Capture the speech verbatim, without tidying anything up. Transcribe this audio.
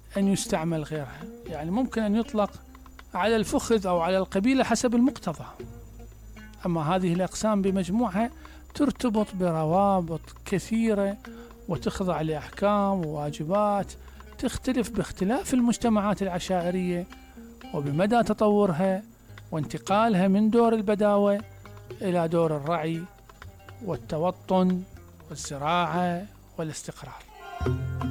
أن يستعمل غيرها، يعني ممكن أن يطلق على الفخذ أو على القبيلة حسب المقتضى. أما هذه الأقسام بمجموعها ترتبط بروابط كثيرة وتخضع لأحكام وواجبات تختلف باختلاف المجتمعات العشائرية وبمدى تطورها وانتقالها من دور البداوة إلى دور الرعي والتوطن والزراعة والاستقرار.